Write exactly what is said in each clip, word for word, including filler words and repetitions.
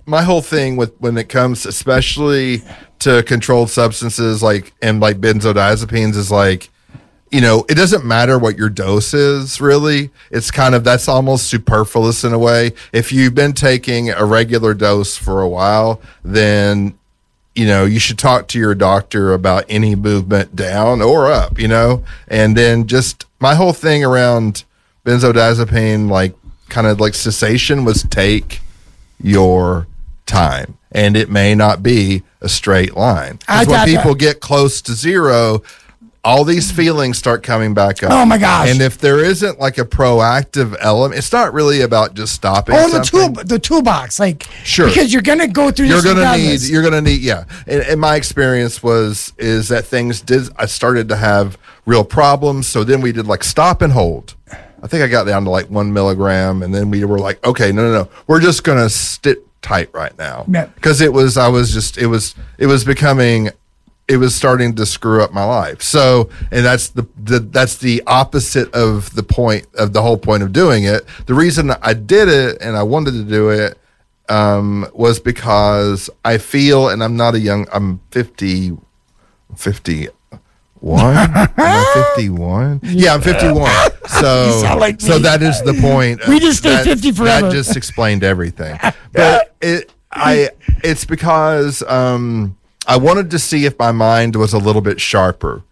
my whole thing with when it comes, especially to controlled substances like and like benzodiazepines, is like, you know, it doesn't matter what your dose is, really. It's kind of, that's almost superfluous in a way. If you've been taking a regular dose for a while, then, you know, you should talk to your doctor about any movement down or up, you know? And then just my whole thing around benzodiazepine, like kind of like cessation, was take your time. And it may not be a straight line. Because when people get close to zero, all these feelings start coming back up. Oh my gosh. And if there isn't like a proactive element, it's not really about just stopping Oh, the something. tool, the toolbox, like, Sure. because you're going to go through You're this gonna need, regardless. you're gonna need, yeah. And, and my experience was, is that things did, I started to have real problems. So then we did like stop and hold. I think I got down to like one milligram, and then we were like, okay, no, no, no, we're just gonna sit tight right now. Yeah. Because it was, I was just, it was, it was becoming, it was starting to screw up my life. So, and that's the, the that's the opposite of the point of the whole point of doing it. The reason I did it and I wanted to do it um, was because I feel, and I'm not a young, I'm fifty, fifty-one. Am I fifty-one? Yeah, I'm fifty-one. So, sound like so me. that is the point. We just stay that, fifty forever. That just explained everything. But it, I, it's because, um, I wanted to see if my mind was a little bit sharper,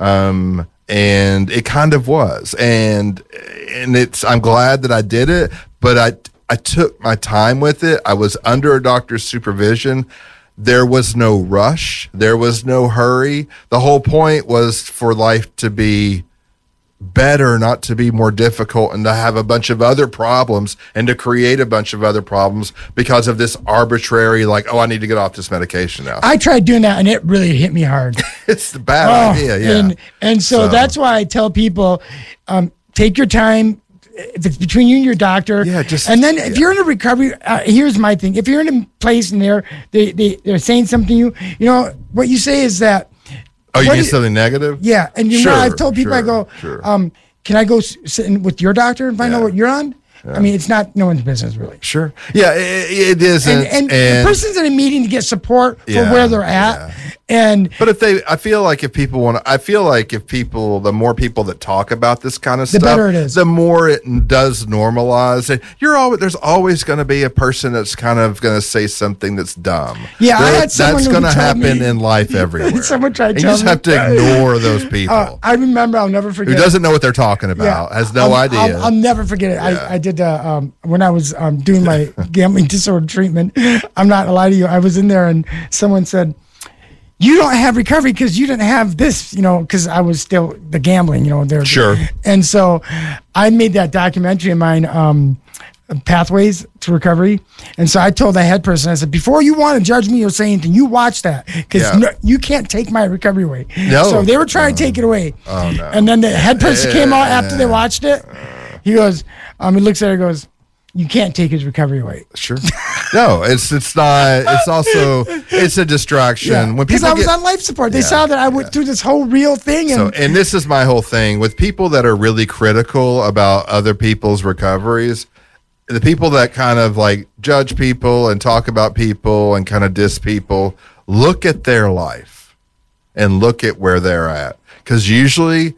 um, and it kind of was. And and it's I'm glad that I did it, but I I took my time with it. I was under a doctor's supervision. There was no rush. There was no hurry. The whole point was for life to be better, not to be more difficult, and to have a bunch of other problems and to create a bunch of other problems because of this arbitrary, like, oh, I need to get off this medication now. I tried doing that, and it really hit me hard. It's the bad Oh, idea, yeah. And, and so, So- that's why I tell people, um, take your time. If it's between you and your doctor, Yeah, just- and then if yeah. you're in a recovery, uh, here's my thing: if you're in a place and they're they, they they're saying something to you, you know what you say is that. Oh, you what mean do- something negative? Yeah, and you Sure, know, I've told people, I sure, go, sure. um, can I go s- sit in with your doctor and find Yeah. out what you're on? I mean, it's not no one's business really. Sure. Yeah, it, it isn't. And, and, the person's in a meeting to get support for Yeah, where they're at, yeah. and But if they, I feel like if people want to, I feel like if people, the more people that talk about this kind of The stuff, better it is. the more it does normalize. And you're always, there's always going to be a person that's kind of going to say something that's dumb. Yeah, I There- had someone that's who going to told happen me- in life everywhere. Someone tried and you just telling have to me- ignore those people. uh, I remember, I'll never forget. who doesn't know what they're talking about, has no I'll, idea. I'll, I'll never forget it. Yeah. I, I did uh, um, when I was um, doing my gambling disorder treatment. I'm not gonna lie to you. I was in there and someone said, "You don't have recovery because you didn't have this," you know, because I was still the gambling, you know. There. Sure. And so I made that documentary of mine. Um, Pathways to Recovery. And so I told the head person, I said, before you want to judge me or say anything, you watch that because Yeah. no, you can't take my recovery away. No. So they were trying to take it away. Oh, no. And then the head person came out after they watched it. He goes, um, he looks at her and goes, you can't take his recovery away. Sure. No, it's it's not. It's also it's a distraction. When Because people I was get, on life support. They Yeah, saw that I went through this whole real thing. And So, and this is my whole thing with people that are really critical about other people's recoveries. The people that kind of like judge people and talk about people and kind of diss people, look at their life and look at where they're at. Because usually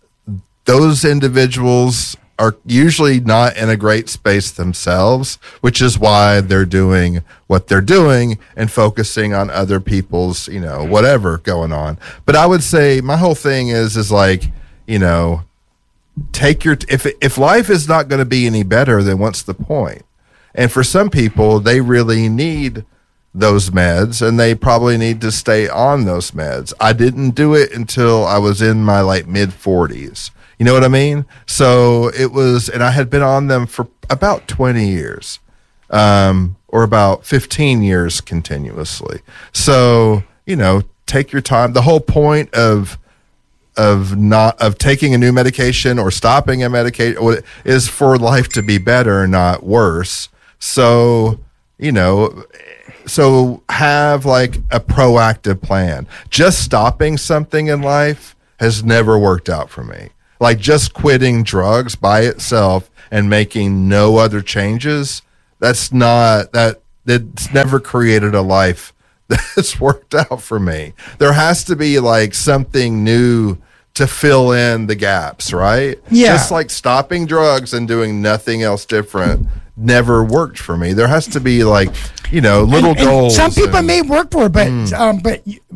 those individuals are usually not in a great space themselves, which is why they're doing what they're doing and focusing on other people's, you know, whatever going on. But I would say my whole thing is, is like, you know, take your, if, if life is not going to be any better, then what's the point? And for some people, they really need those meds and they probably need to stay on those meds. I didn't do it until I was in my like mid forties. You know what I mean? So it was, and I had been on them for about twenty years, um, or about fifteen years continuously. So, you know, take your time. The whole point of, of not, of taking a new medication or stopping a medication is for life to be better, not worse. So, you know, so have like a proactive plan. Just stopping something in life has never worked out for me. Like just quitting drugs by itself and making no other changes, that's not that that's never created a life that's worked out for me. There has to be like something new to fill in the gaps, right? Yeah. Just like stopping drugs and doing nothing else different never worked for me. There has to be like, you know, little and, and goals. Some people and, may work for it, but mm. um, but you,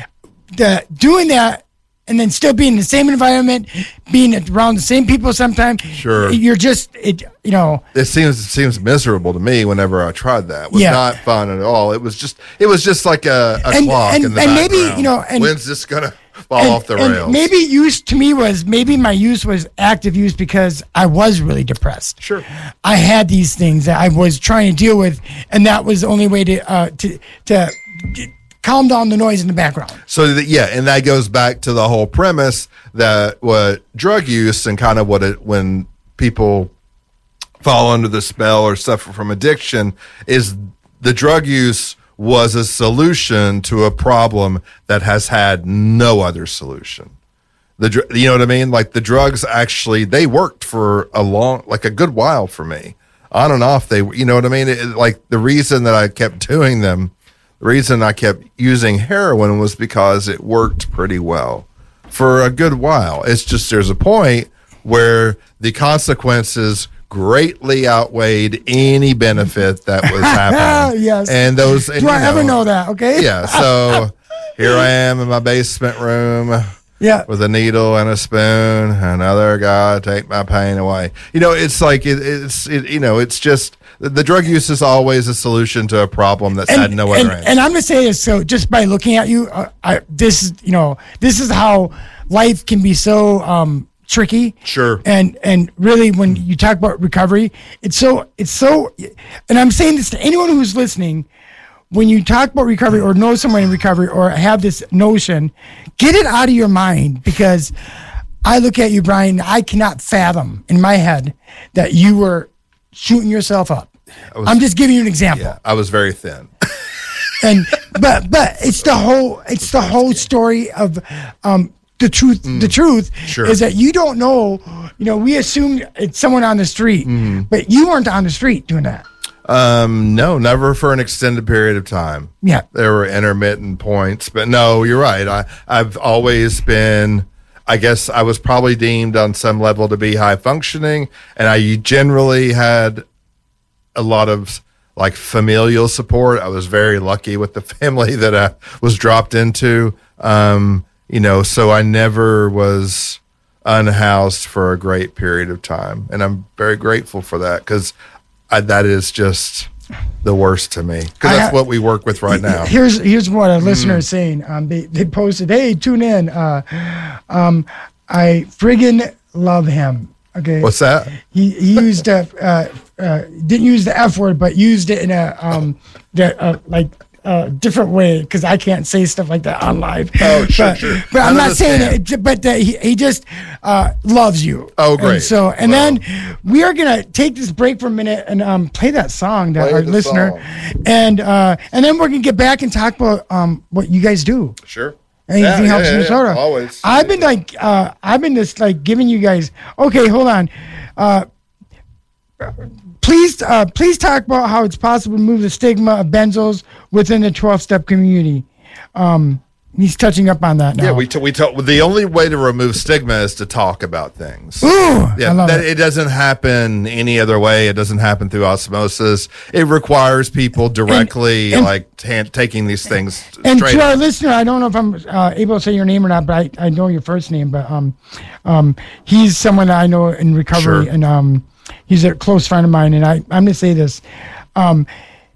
the doing that and then still being in the same environment, being around the same people sometimes. Sure. You're just, it, you know. It seems it seems miserable to me whenever I tried that. It was yeah. not fun at all. It was just it was just like a, a and, clock and, in the and background. maybe, you know, and, when's this gonna fall and, off the and rails? Maybe use to me was maybe my use was active use because I was really depressed. Sure. I had these things that I was trying to deal with, and that was the only way to uh, to to calm down the noise in the background. So that, yeah, and that goes back to the whole premise that what drug use and kind of what it when people fall under the spell or suffer from addiction is the drug use was a solution to a problem that has had no other solution. The you know what I mean? Like the drugs actually they worked for a long like a good while for me. On and off they you know what I mean? It, like the reason that I kept doing them, the reason I kept using heroin was because it worked pretty well for a good while. It's just there's a point where the consequences greatly outweighed any benefit that was happening. Yes. And those. And, Do I know, ever know that? Okay. Yeah. So here I am in my basement room. Yeah. With a needle and a spoon. Another guy take my pain away. You know, it's like it, it's it, you know, it's just the, the drug use is always a solution to a problem that's and, had no other and, answer. and I'm gonna say this. So just by looking at you, uh, I this is you know this is how life can be so um, tricky. Sure. And and really, when you talk about recovery, it's so it's so. And I'm saying this to anyone who's listening. When you talk about recovery or know someone in recovery or have this notion, get it out of your mind, because I look at you, Brian, I cannot fathom in my head that you were shooting yourself up. Was, I'm just giving you an example. Yeah, I was very thin. and but but it's the whole it's the whole story of um the truth mm, the truth sure. is that you don't know, you know, we assumed it's someone on the street, mm-hmm. but you weren't on the street doing that. Um, no, never for an extended period of time. Yeah. There were intermittent points, but no, you're right. I, I've always been, I guess I was probably deemed on some level to be high functioning, and I generally had a lot of like familial support. I was very lucky with the family that I was dropped into. Um, you know, so I never was unhoused for a great period of time. And I'm very grateful for that, because I, that is just the worst to me, because that's what we work with right now. Here's here's what a listener mm. is saying. Um, they they posted, "Hey, tune in. Uh, um, I friggin' love him." Okay. What's that? He he used a uh, uh, didn't use the F word, but used it in a um the uh, like. Uh, different way, because I can't say stuff like that on live. Oh, sure, but, sure. But I'm not saying it. But uh, he, he just uh, loves you. Oh, great. And so, and well, then we are gonna take this break for a minute and um, play that song that our listener, song. and uh, and then we're gonna get back and talk about um, what you guys do. Sure. Anything yeah, helps yeah, Minnesota. Yeah, always. I've been like, uh, I've been just like giving you guys. Okay, hold on. Uh, Please, uh, please talk about how it's possible to remove the stigma of benzos within the twelve-step community. Um, he's touching up on that now. Yeah, we t- we talk. The only way to remove stigma is to talk about things. Ooh, yeah, I love that, it. it doesn't happen any other way. It doesn't happen through osmosis. It requires people directly, and, and, like t- taking these things. And straight to our up. listener, I don't know if I'm uh, able to say your name or not, but I, I know your first name. But um, um, he's someone that I know in recovery, Sure. and um. He's a close friend of mine, and I, I'm going to say this. Um,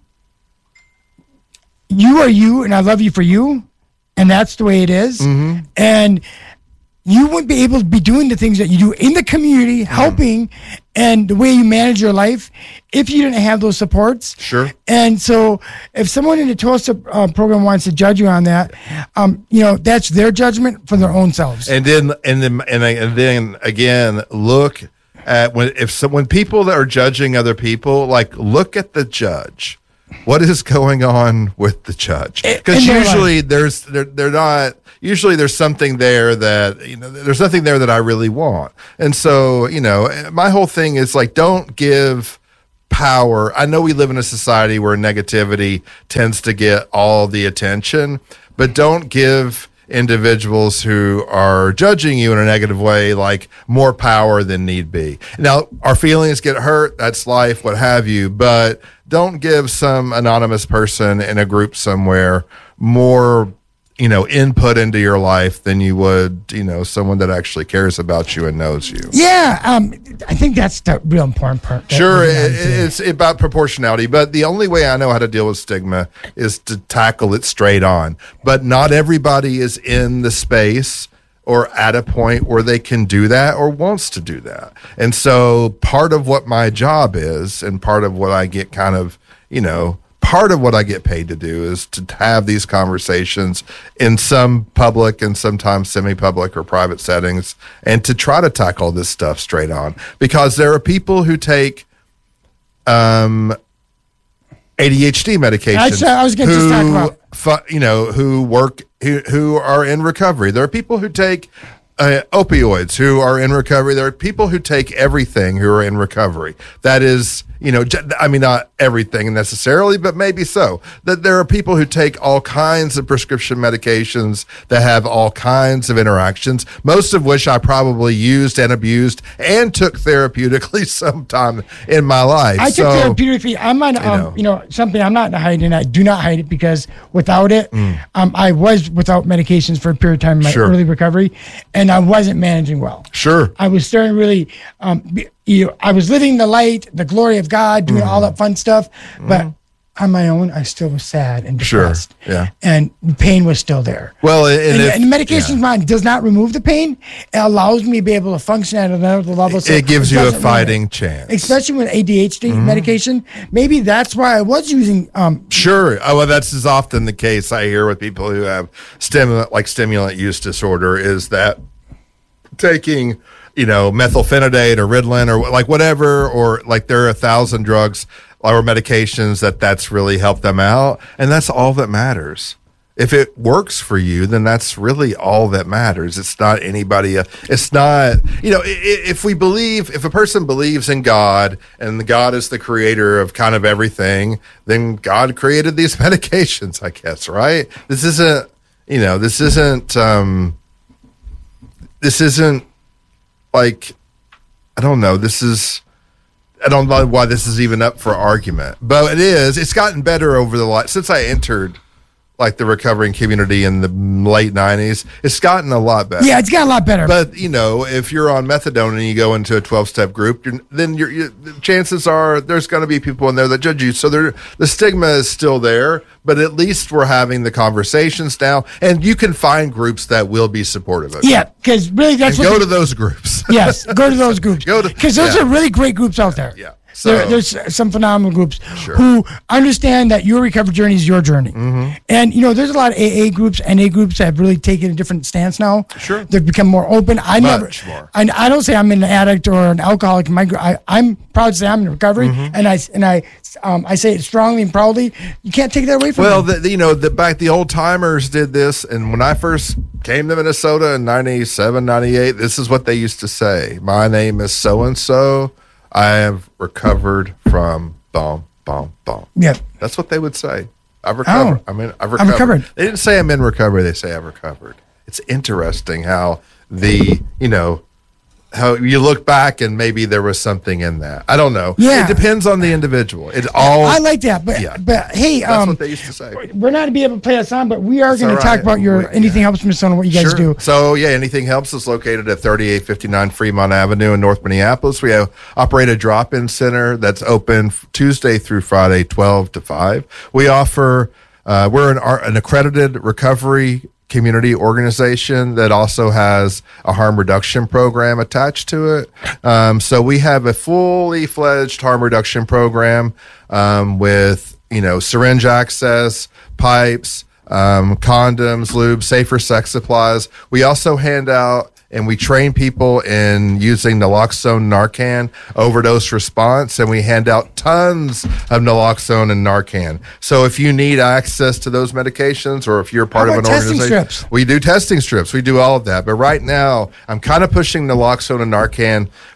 you are you, and I love you for you, and that's the way it is. Mm-hmm. And you wouldn't be able to be doing the things that you do in the community, mm-hmm. helping, and the way you manage your life if you didn't have those supports. Sure. And so if someone in the TOSTA uh, program wants to judge you on that, um, you know, that's their judgment for their own selves. And then, and then, and then, and then again, look at when if so, when people that are judging other people, like look at the judge. What is going on with the judge? Because usually life. there's they're, they're not. Usually there's something there that you know. There's nothing there that I really want. And so you know, my whole thing is like, don't give power. I know we live in a society where negativity tends to get all the attention, but don't give individuals who are judging you in a negative way like more power than need be. Now, our feelings get hurt, that's life, what have you, but don't give some anonymous person in a group somewhere more, you know, input into your life than you would, you know, someone that actually cares about you and knows you. Yeah, um, I think that's the real important part. that Sure, we're it, getting into. it's about proportionality, but the only way I know how to deal with stigma is to tackle it straight on. But not everybody is in the space or at a point where they can do that or wants to do that. And so part of what my job is, and part of what I get kind of, you know, part of what I get paid to do is to have these conversations in some public and sometimes semi-public or private settings, and to try to tackle this stuff straight on, because there are people who take um, A D H D medications. I, I was going to just talk about. Fu- you know, who work, who, who are in recovery. There are people who take uh, opioids who are in recovery. There are people who take everything who are in recovery. That is, you know, j- I mean, not everything necessarily, but maybe so. That there are people who take all kinds of prescription medications that have all kinds of interactions, most of which I probably used and abused and took therapeutically sometime in my life. I took So, therapeutically. I'm not, um, know. you know, something I'm not hiding. I do not hide it because without it, um, I was without medications for a period of time in my Mm. Sure. early recovery, and I wasn't managing well. Sure. I was starting really, um, be- you know, I was living the light, the glory of God, doing all that fun stuff, but on my own, I still was sad and Sure, depressed. yeah. And pain was still there. Well, and, And, if, and medication yeah. mind does not remove the pain. It allows me to be able to function at another level. So it gives you a doesn't ruin it. fighting chance. Especially with A D H D Mm-hmm. medication. Maybe that's why I was using um, Sure. Oh, well, that's is often the case I hear with people who have stimulant, like stimulant use disorder, is that taking, you know, methylphenidate or Ritalin or like whatever, or like there are a thousand drugs or medications that that's really helped them out. And that's all that matters. If it works for you, then that's really all that matters. It's not anybody. Uh, it's not, you know, i- i- if we believe, if a person believes in God and the God is the creator of kind of everything, then God created these medications, I guess, right? This isn't, you know, this isn't, um, this isn't like, I don't know, this is, I don't know why this is even up for argument, but it is. It's gotten better over the last, since I entered like the recovering community in the late nineties. It's gotten a lot better. yeah, it's got a lot better. But you know, if you're on methadone and you go into a twelve-step group, you're, then you're, you chances are there's going to be people in there that judge you. So there, the stigma is still there, but at least we're having the conversations now, and you can find groups that will be supportive of you. yeah, because really that's And what go the- to those groups. yes, go to those groups. Go to- because those yeah. are really great groups out there. Yeah. There, So- there's some phenomenal groups Sure. who understand that your recovery journey is your journey. Mm-hmm. And, you know, there's a lot of A A groups, N A groups that have really taken a different stance now. Sure. They've become more open. I Much never, more. I, I don't say I'm an addict or an alcoholic. My, gr- I, I'm proud to say I'm in recovery. Mm-hmm. And I, and I, um, I say it strongly and proudly. You can't take that away from Well, me. the, you know, the back the old timers did this, and when I first came to Minnesota in ninety-seven, ninety-eight, this is what they used to say: "My name is so and so. I have recovered from bomb, bomb, bomb." Yeah. That's what they would say. I've recovered. Oh. I mean, I've recovered. recovered. They didn't say I'm in recovery. They say I've recovered. It's interesting how the, you know, how you look back and maybe there was something in that. I don't know. Yeah. It depends on the individual. It all. I like that. But, Yeah. but hey, That's um, what they used to say. we're not to be able to play that song, but we are going all to talk right. about your We- Anything yeah. Helps Minnesota, what you guys do. So yeah, Anything Helps is located at thirty-eight fifty-nine Fremont Avenue in North Minneapolis. We have operate a drop-in center that's open f- Tuesday through Friday, twelve to five. We offer uh, we're an, ar- an accredited recovery community organization that also has a harm reduction program attached to it. Um, so we have a fully fledged harm reduction program um, with, you know, syringe access, pipes, um, condoms, lube, safer sex supplies. We also hand out and we train people in using naloxone, Narcan, overdose response, and we hand out tons of naloxone and Narcan. So if you need access to those medications, or if you're part How of an about testing organization, strips? we do testing strips. We do all of that. But right now, I'm kind of pushing naloxone and Narcan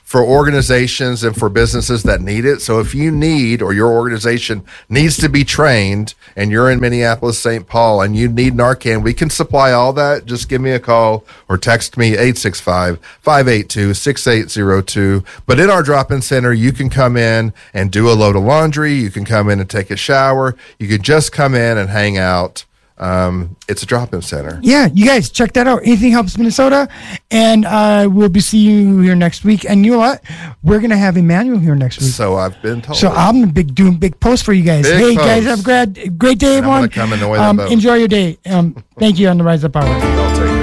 for organizations and for businesses that need it. So if you need, or your organization needs to be trained, and you're in Minneapolis, Saint Paul, and you need Narcan, we can supply all that. Just give me a call or text me eight six five, five eight two, six eight zero two. But in our drop-in center, you can come in and do a load of laundry. You can come in and take a shower. You could just come in and hang out. Um, it's a drop-in center. Yeah, you guys check that out. Anything Helps Minnesota, and uh, we'll be seeing you here next week. And you know what? We're gonna have Emmanuel here next week. So I've been told. So I'm gonna big doing big post for you guys. Big hey post. guys, have a great great day, And I'm everyone. gonna come annoy that Um, boat. enjoy your day. Um, thank you on the Rise Up Power. I'll take